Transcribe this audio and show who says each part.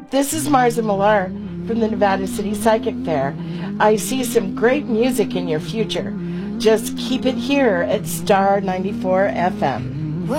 Speaker 1: This is Marza Millar from the Nevada City Psychic Fair. I see some great music in your future. Just keep it here at Star 94 FM.